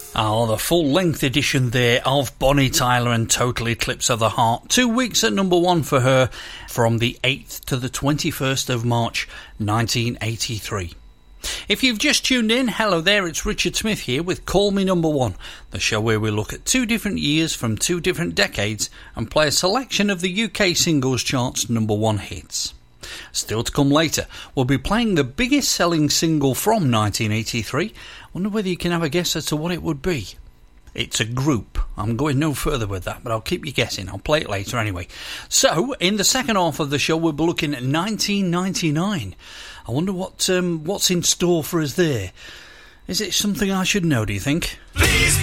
Oh, the full-length edition there of Bonnie Tyler and Total Eclipse of the Heart. 2 weeks at number one for her from the 8th to the 21st of March 1983. If you've just tuned in, hello there, it's Richard Smith here with Call Me Number One, the show where we look at 2 different years from 2 different decades and play a selection of the UK singles chart's number 1 hits. Still to come later, we'll be playing the biggest selling single from 1983. Wonder whether you can have a guess as to what it would be. It's a group. I'm going no further with that, but I'll keep you guessing. I'll play it later anyway. So, in the second half of the show, we'll be looking at 1999. I wonder what's in store for us there. Is it something I should know, do you think? Please.